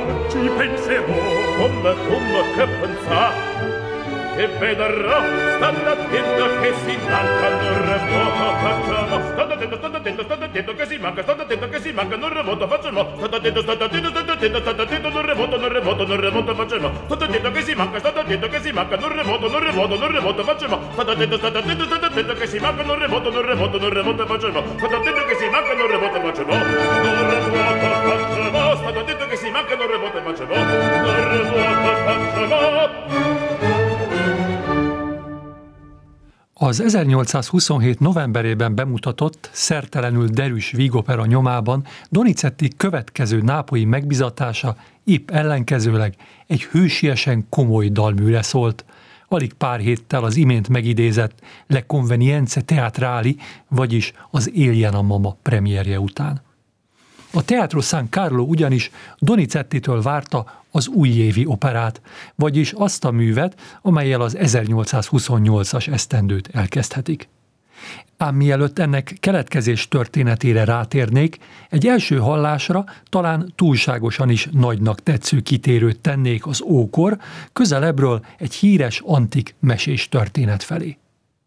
ci penserò, come che pensar, che vedrò, state attento che si manca, non remoto facciamo, state attento che si manca, non remoto facciamo, state attento, non remoto facciamo, state attento che si manca, non remoto facciamo, state attento che si manca, non remoto facciamo, state attento che si manca, non remoto facciamo, state attento che si manca, non remoto facciamo. Az 1827. novemberében bemutatott, szertelenül derűs vígopera nyomában Donizetti következő nápolyi megbizatása épp ellenkezőleg egy hősiesen komoly dalműre szólt, alig pár héttel az imént megidézett Le Convenienze Teatrali, vagyis az Éljen a mama premierje után. A Teatro San Carlo ugyanis Donizettitől várta az újévi operát, vagyis azt a művet, amellyel az 1828-as esztendőt elkezdhetik. Ám mielőtt ennek keletkezés történetére rátérnék, egy első hallásra talán túlságosan is nagynak tetsző kitérőt tennék az ókor, közelebbről egy híres antik mesés történet felé.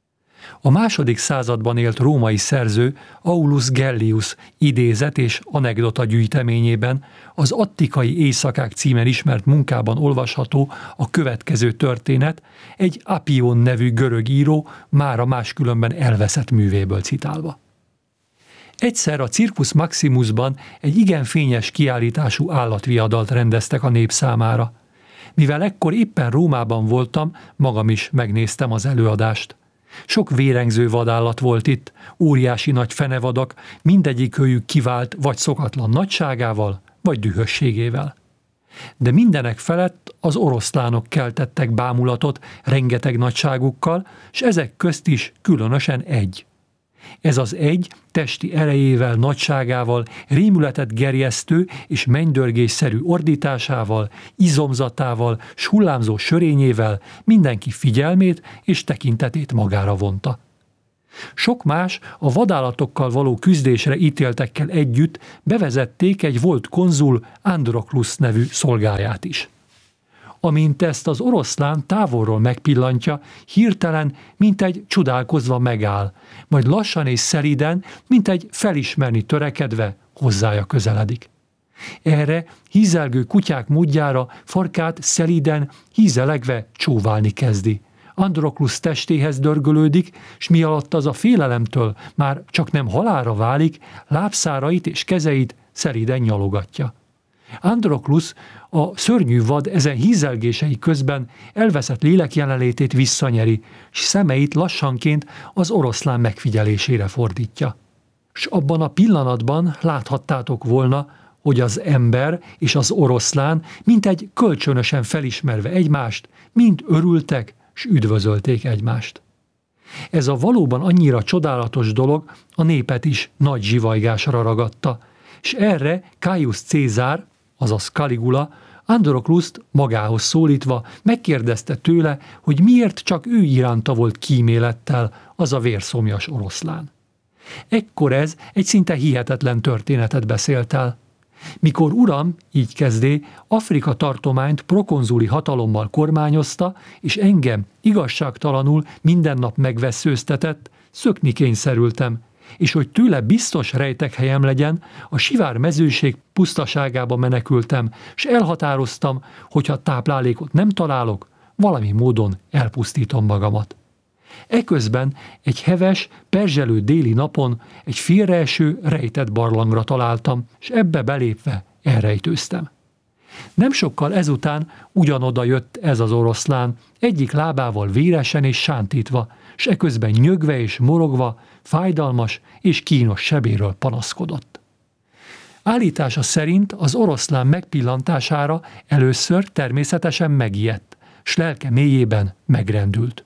A második században élt római szerző Aulus Gellius idézet és anekdota gyűjteményében az Attikai éjszakák címen ismert munkában olvasható a következő történet, egy Apion nevű görög író mára máskülönben elveszett művéből citálva. Egyszer a Circus Maximusban egy igen fényes kiállítású állatviadalt rendeztek a nép számára. Mivel ekkor éppen Rómában voltam, magam is megnéztem az előadást. Sok vérengző vadállat volt itt, óriási nagy fenevadak, mindegyik őjük kivált vagy szokatlan nagyságával, vagy dühösségével. De mindenek felett az oroszlánok keltettek bámulatot rengeteg nagyságukkal, s ezek közt is különösen egy. Ez az egy testi erejével, nagyságával, rémületet gerjesztő és mennydörgésszerű ordításával, izomzatával, s hullámzó sörényével mindenki figyelmét és tekintetét magára vonta. Sok más a vadállatokkal való küzdésre ítéltekkel együtt bevezették egy volt konzul Androklusz nevű szolgáját is. Amint ezt az oroszlán távolról megpillantja, hirtelen, mint egy csodálkozva megáll, majd lassan és szelíden, mint egy felismerni törekedve hozzája közeledik. Erre hízelgő kutyák módjára farkát szelíden, hízelegve csóválni kezdi. Androklusz testéhez dörgölődik, s mi alatt az a félelemtől már csak nem halálra válik, lábszárait és kezeit szelíden nyalogatja. Androklusz a szörnyű vad ezen hízelgései közben elveszett lélek jelenlétét visszanyeri, s szemeit lassanként az oroszlán megfigyelésére fordítja. S abban a pillanatban láthattátok volna, hogy az ember és az oroszlán mintegy kölcsönösen felismerve egymást, mind örültek, s üdvözölték egymást. Ez a valóban annyira csodálatos dolog a népet is nagy zsivajgásra ragadta, s erre Caius Cézár, azaz Caligula, Androkluszt magához szólítva megkérdezte tőle, hogy miért csak ő iránta volt kímélettel az a vérszomjas oroszlán. Ekkor ez egy szinte hihetetlen történetet beszélt el. Mikor uram, így kezdé, Afrika tartományt prokonzuli hatalommal kormányozta, és engem igazságtalanul minden nap megvesszőztetett, szökni kényszerültem, és hogy tőle biztos rejtekhelyem legyen, a Sivár mezőség pusztaságába menekültem, s elhatároztam, hogyha táplálékot nem találok, valami módon elpusztítom magamat. Eközben egy heves, perzselő déli napon egy félreeső, rejtett barlangra találtam, s ebbe belépve elrejtőztem. Nem sokkal ezután ugyanoda jött ez az oroszlán, egyik lábával véresen és sántítva, s eközben nyögve és morogva, fájdalmas és kínos sebéről panaszkodott. Állítása szerint az oroszlán megpillantására először természetesen megijedt, s lelke mélyében megrendült.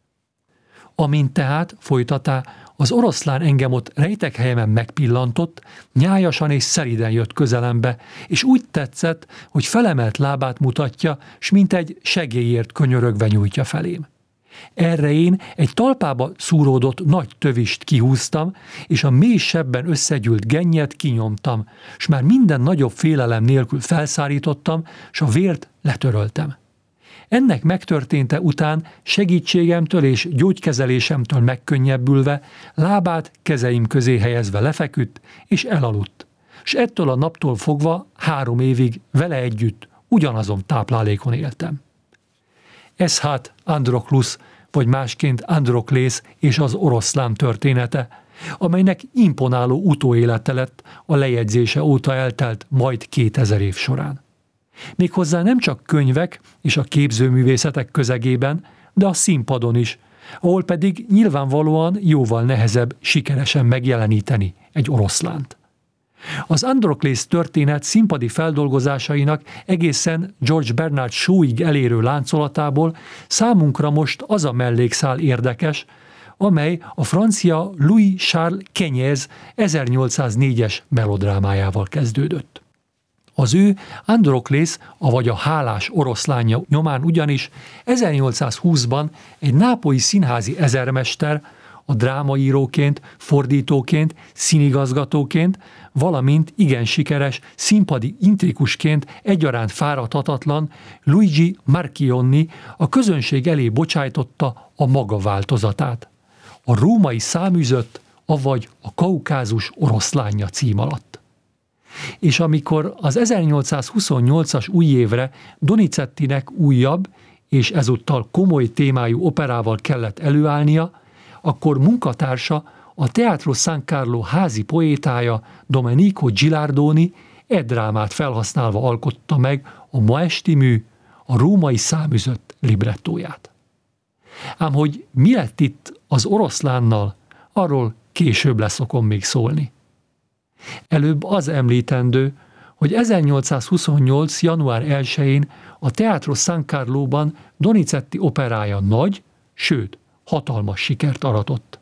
Amint tehát, folytatá, az oroszlán engem ott rejtekhelyemen megpillantott, nyájasan és szelíden jött közelembe, és úgy tetszett, hogy felemelt lábát mutatja, s mint egy segélyért könyörögve nyújtja felém. Erre én egy talpába szúródott nagy tövist kihúztam, és a mély sebben összegyűlt gennyet kinyomtam, s már minden nagyobb félelem nélkül felszárítottam, s a vért letöröltem. Ennek megtörténte után segítségemtől és gyógykezelésemtől megkönnyebbülve lábát kezeim közé helyezve lefeküdt és elaludt, s ettől a naptól fogva 3 évig vele együtt ugyanazon táplálékon éltem. Ez hát Androklusz, vagy másként Androklész és az oroszlán története, amelynek imponáló utóélete lett a lejegyzése óta eltelt majd 2000 év során. Méghozzá nem csak könyvek és a képzőművészetek közegében, de a színpadon is, ahol pedig nyilvánvalóan jóval nehezebb sikeresen megjeleníteni egy oroszlánt. Az Androklész történet színpadi feldolgozásainak egészen George Bernard Shaw-ig elérő láncolatából számunkra most az a mellékszál érdekes, amely a francia Louis Charles Kenyez 1804-es melodrámájával kezdődött. Az ő Androklész, avagy a hálás oroszlánja nyomán ugyanis 1820-ban egy nápolyi színházi ezermester, a drámaíróként, fordítóként, színigazgatóként, valamint igen sikeres színpadi intrikusként egyaránt fáradhatatlan Luigi Marchionni a közönség elé bocsájtotta a maga változatát. A római száműzött, avagy a Kaukázus oroszlánja cím alatt. És amikor az 1828-as új évre Donizettinek újabb és ezúttal komoly témájú operával kellett előállnia, akkor munkatársa, a Teatro San Carlo házi poétája Domenico Gilardoni drámát felhasználva alkotta meg a ma esti mű, a római száműzött librettóját. Ám hogy mi lett itt az oroszlánnal, arról később leszokom még szólni. Előbb az említendő, hogy 1828. január 1-én a Teatro San Carlóban Donizetti operája nagy, sőt, hatalmas sikert aratott.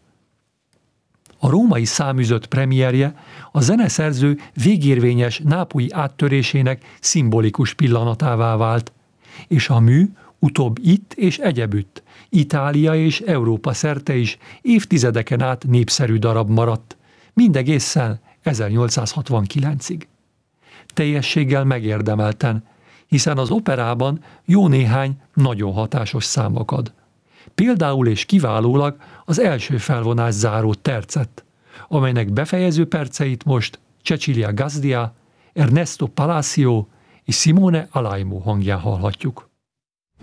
A római száműzött premierje a zeneszerző végérvényes nápolyi áttörésének szimbolikus pillanatává vált, és a mű utóbb itt és egyebütt, Itália és Európa szerte is évtizedeken át népszerű darab maradt, mindegészen 1869-ig. Teljességgel megérdemelten, hiszen az operában jó néhány nagyon hatásos szám akad. Például és kiválólag az első felvonás záró tercet, amelynek befejező perceit most Cecilia Gazdia, Ernesto Palacio és Simone Alaimo hangján hallhatjuk.